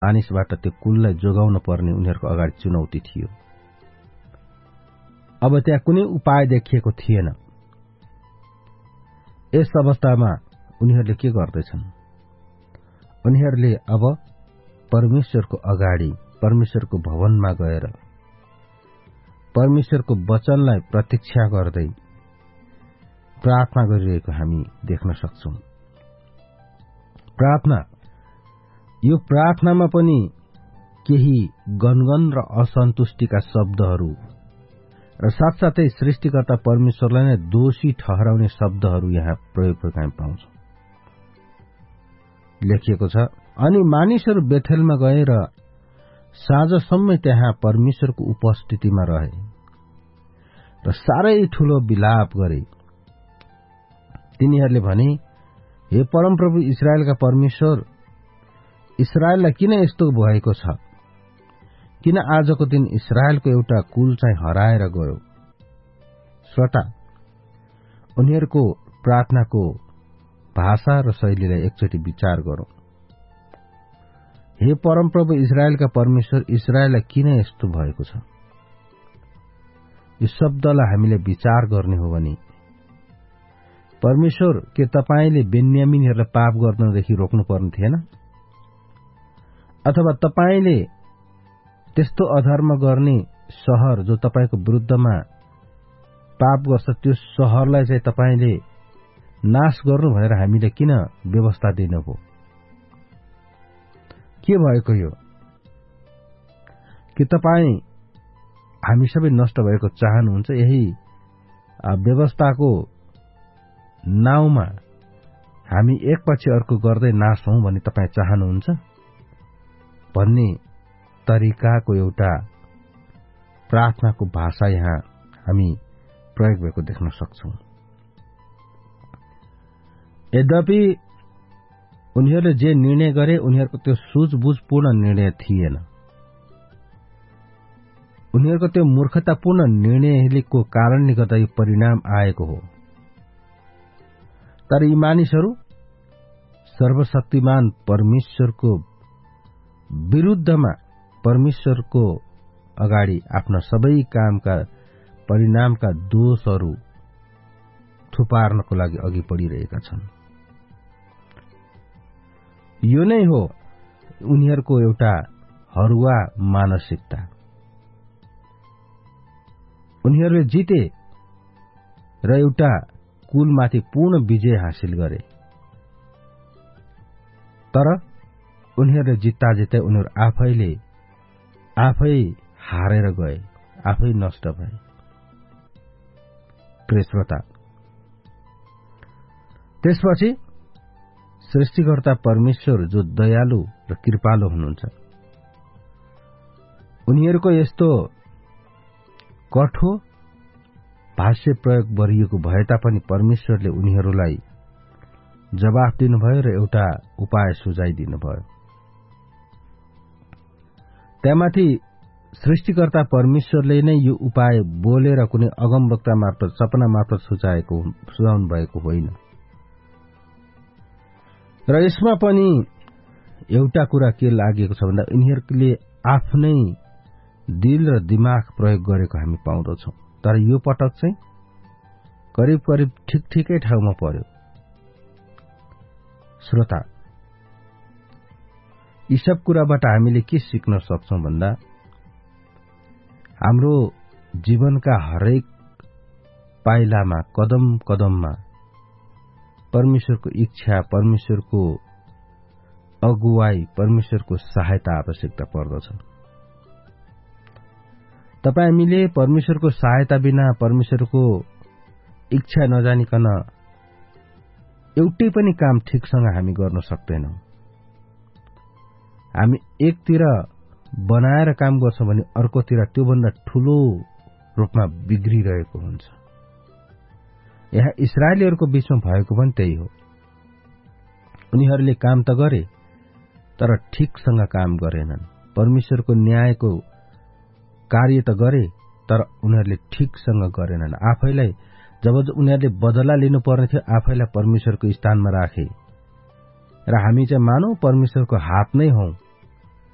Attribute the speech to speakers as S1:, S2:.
S1: मानिसबाट त्यो कुललाई जोगाउन पर्ने उनीहरूको अगाडि चुनौती थियो। अब त्यहाँ कुनै उपाय देखिएको थिएन। यस अवस्थामा उनीहरूले के गर्दैछन्? उनीहरूले अब परमेश्वरको अगाडि, परमेश्वरको भवनमा गएर परमेश्वरको वचनलाई प्रतीक्षा गर्दै प्रार्थना गरिरहेको हामी देख्न सक्छौं। यो प्रार्थनामा पनि केही गनगन र असन्तुष्टिका शब्दहरू र साथसाथै सृष्टिकर्ता परमेश्वरलाई नै दोषी ठहराउने शब्दहरू यहाँ प्रयोग भएको हामी पाउँछौं। लेखिएको छ, अनि मानिसहरू बेथेलमा गएर साँझसम्म त्यहाँ परमेश्वरको उपस्थितिमा रहे र साह्रै ठूलो विलाप गरे। तिनीहरूले भने, हे परमप्रभु इस्राएलका परमेश्वर, इस्राएललाई किन यस्तो भएको छ? किन आजको दिन इस्राएलको एउटा कुल चाहिँ हराएर गयो? श्रोता, उनीहरूको प्रार्थनाको भाषा र शैलीलाई एकचोटि विचार गरौं। हे परमप्रभु इस्राएलका परमेश्वर, इस्राएललाई किन यस्तो भएको छ? यो शब्दलाई हामीले विचार गर्ने हो भने, परमेश्वर, के तपाईले बेन्यामीनहरूलाई पाप गर्नदेखि रोक्नु पर्ने थिएन? अथवा तपाईले त्यस्तो अधर्म गर्ने शहर जो तपाईको विरुद्धमा पाप गर्छ त्यो शहरलाई चाहिँ तपाईले नाश गर्नु भनेर हामीले किन व्यवस्था दिनुभयो? के भएको यो? के तपाई हामी सबै नष्ट भएको चाहनुहुन्छ? यही व्यवस्थाको नाउँमा हामी एकपछि अर्को गर्दै नाश हौं भन्ने तपाई चाहनुहुन्छ भन्ने तरिकाको एउटा प्रार्थनाको भाषा यहाँ हामी प्रयोग भएको देख्न सक्छौं। यद्यपि उनीहरूले जे निर्णय गरे उनीहरूको त्यो सूझबुझपूर्ण निर्णय थिएन। उनीहरूको त्यो मूर्खतापूर्ण निर्णयको कारणले गर्दा यो परिणाम आएको हो। तर यी मानिसहरू सर्वशक्तिमान परमेश्वरको विरुद्धमा परमेश्वरको अगाडि आफ्ना सबै कामका परिणामका दोषहरू थुपार्नको लागि अघि बढिरहेका छन्। यो नै हो उनीहरूको एउटा हरुवा मानसिकता। उनीहरूले जिते र एउटा कुलमाथि पूर्ण विजय हासिल गरे, तर उनीहरूले जित्दा जित्दै उनीहरू आफै हारेर गए, आफै नष्ट भए। प्रिय श्रोता, त्यसपछि सृष्टिकर्ता परमेश्वर जो दयालु र कृपालु हुनुहुन्छ, उनीहरूको यस्तो कठोर भाष्य प्रयोग गरिएको भए तापनि परमेश्वरले उनीहरूलाई जवाफ दिनुभयो र एउटा उपाय सुझाइदिनुभयो। त्यहाँमाथि सृष्टिकर्ता परमेश्वरले नै यो उपाय बोलेर कुनै अगमवक्ता मार्फत सपना मार्फत सुझाउनु भएको होइन। र यसमा पनि एउटा कुरा के लागेको छ भन्दा यिनीहरूले आफ्नै दिल र दिमाग प्रयोग गरेको हामी पाउँदछौं। तर यो पटक चाहिँ करिब करिब ठिकै ठाउँमा पर्यो। श्रोता, यी सब कुराबाट हामीले के सिक्न सक्छौं भन्दा हाम्रो जीवनका हरेक पाइलामा कदम कदममा परमेश्वरको इच्छा, परमेश्वरको अगुवाई, परमेश्वरको सहायता आवश्यकता पर्दछ। हामीले परमेश्वरको सहायता बिना, परमेश्वरको इच्छा नजानिकन एउटै पनि काम ठिकसँग हामी गर्न सक्दैनौं। हामी एकतिर बनाएर काम गर्छौं भने अर्कोतिर त्योभन्दा ठूलो रूपमा बिग्रिरहेको हुन्छ। यहाँ इस्राएलीहरूको बीचमा भएको पनि त्यही हो। उनीहरूले काम त गरे तर ठिकसँग काम गरेनन्। परमेश्वरको न्यायको कार्य त गरे तर उनीहरूले ठिकसँग गरेनन्। आफैलाई जब उनीहरूले बदला लिनुपर्ने थियो आफैलाई परमेश्वरको स्थानमा राखे र हामी चाहिँ मानौ परमेश्वरको हात नै हौं